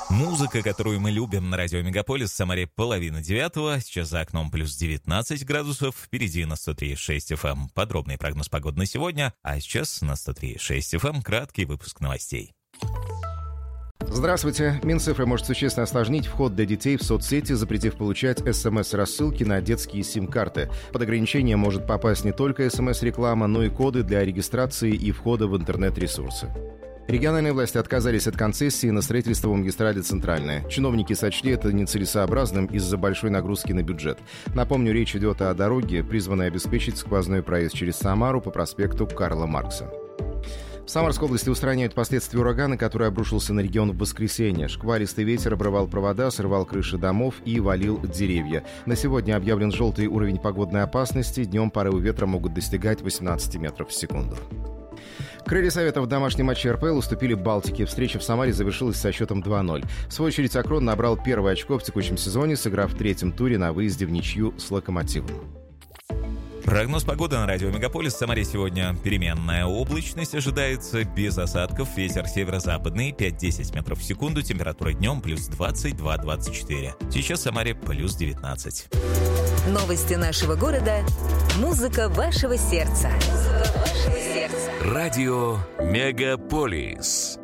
Музыка, которую мы любим на радио Мегаполис, в Самаре 8:30. Сейчас за окном плюс 19 градусов. Впереди на 103.6 FM подробный прогноз погоды на сегодня. А сейчас на 103.6 FM краткий выпуск новостей. Здравствуйте. Минцифры может существенно осложнить вход для детей в соцсети, запретив получать СМС-рассылки на детские сим-карты. Под ограничение может попасть не только СМС-реклама, но и коды для регистрации и входа в интернет-ресурсы. Региональные власти отказались от концессии на строительство магистрали «Центральная». Чиновники сочли это нецелесообразным из-за большой нагрузки на бюджет. Напомню, речь идет о дороге, призванной обеспечить сквозной проезд через Самару по проспекту Карла Маркса. В Самарской области устраняют последствия урагана, который обрушился на регион в воскресенье. Шквалистый ветер обрывал провода, срывал крыши домов и валил деревья. На сегодня объявлен желтый уровень погодной опасности. Днем порывы ветра могут достигать 18 метров в секунду. Крылья Советов в домашнем матче РПЛ уступили Балтике. Встреча в Самаре завершилась со счетом 2-0. В свою очередь Акрон набрал первое очко в текущем сезоне, сыграв в третьем туре на выезде в ничью с Локомотивом. Прогноз погоды на радио Мегаполис. В Самаре сегодня переменная облачность ожидается, без осадков. Ветер северо-западный 5-10 метров в секунду. Температура днем плюс 22-24. Сейчас в Самаре плюс 19. Новости нашего города. Музыка вашего сердца. Радио Мегаполис.